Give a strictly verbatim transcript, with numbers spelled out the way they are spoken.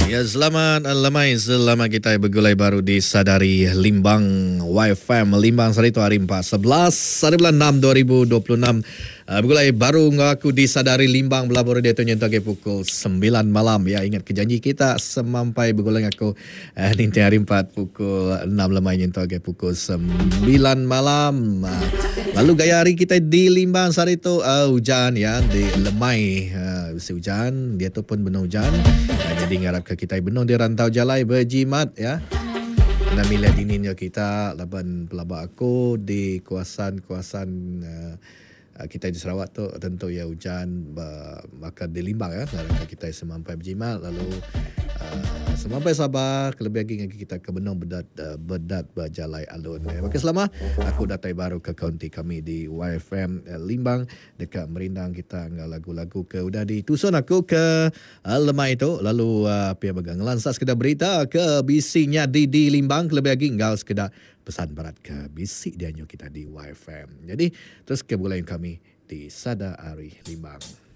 Ya, selamat lemai selamat kita bergulai baru di Sadari Limbang Y F M Limbang hari itu hari empat sebelas hari bulan enam dua ribu dua puluh enam. Uh, bergulai baru ngaku di Sadari Limbang belabur dia tu nyentuh ke pukul sembilan malam. Ya, ingat ke janji kita semampai bergulai ngaku uh, nanti hari empat pukul enam lemai nyentuh ke pukul sembilan malam. Uh, lalu gaya hari kita di Limbang hari itu uh, hujan ya di lemai uh, hujan dia tu pun benar hujan. Uh, jadi ngarap ke kita benar di rantau jalai berjimat ya. Dan mila dininnya kita laban pelabak aku di kawasan-kawasan uh, kita di Sarawak tu tentu ya hujan maka di Limbang ya ngarap ke kita semampai berjimat lalu uh, semampai Sabah kelebih lagi kita ke benong bedat uh, bedat berjalai alun. Ya. Maka selama aku datai baru ke kaunti kami di Y F M uh, Limbang dekat Merindang kita ngah lagu-lagu ke udah ditusun aku ke uh, lemah itu lalu uh, pihak bagang lansas sekedar berita ke bisinya di di Limbang kelebih lagi ngau sekedar pesan barat ke bisik dia kita di Y F M. Jadi terus ke bulan kami di Sadari Limbang.